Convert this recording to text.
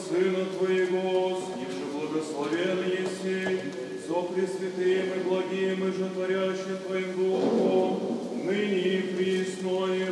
Сына Твоего, с ним же благословен еси, со Пресвятым и благим и животворящим Твоим Духом, ныне и присно и